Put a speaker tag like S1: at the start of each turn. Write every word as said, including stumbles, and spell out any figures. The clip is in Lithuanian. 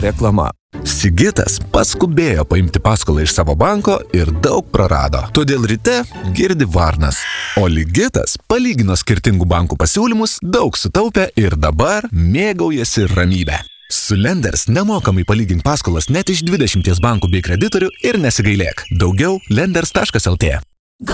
S1: reklama. Sigitas paskubėjo paimti paskolą iš savo banko ir daug prarado. Todėl ryte girdi varnas. O Ligitas palygino skirtingų bankų pasiūlymus, daug sutaupė ir dabar mėgaujasi ramybę. Su Lenders nemokamai palygink paskolas net iš dvidešimties bankų bei kreditorių ir nesigailėk. Daugiau lenders taškas lt.